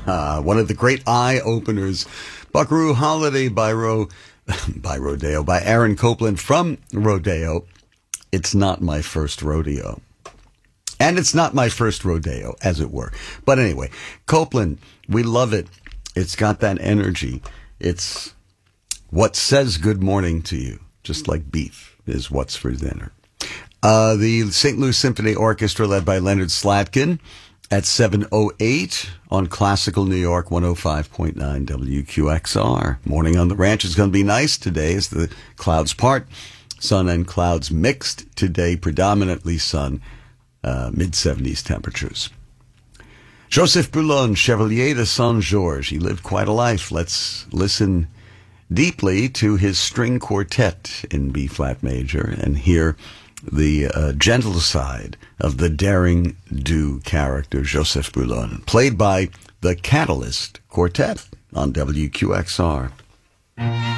One of the great eye-openers, Buckaroo Holiday by Rodeo, by Aaron Copland from Rodeo. It's not my first rodeo. And it's not my first rodeo, as it were. But anyway, Copland, we love it. It's got that energy. It's what says good morning to you, just like beef is what's for dinner. The St. Louis Symphony Orchestra, led by Leonard Slatkin, at 7:08 on Classical New York 105.9 WQXR. Morning on the Ranch is going to be nice today as the clouds part. Sun and clouds mixed today, predominantly sun, mid-70s temperatures. Joseph Boulogne, Chevalier de Saint-Georges. He lived quite a life. Let's listen deeply to his string quartet in B-flat major and hear the gentle side of the daring do character, Joseph Boulogne, played by the Catalyst Quartet on WQXR.